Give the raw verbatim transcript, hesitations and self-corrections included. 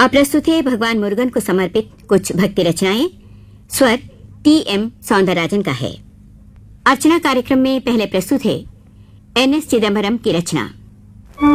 अब प्रस्तुत है भगवान मुरुगन को समर्पित कुछ भक्ति रचनाएं। स्वर टी एम सौंदरराजन का है। अर्चना कार्यक्रम में पहले प्रस्तुत है एन एस चिदम्बरम की रचना।